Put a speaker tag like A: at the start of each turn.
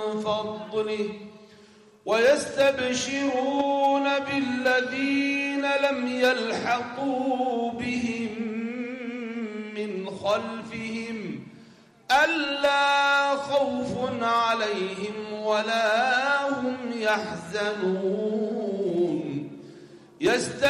A: فضله ويستبشرون بالذين لم يلحقوا بهم من خلفهم ألا خوف عليهم ولا هم يحزنون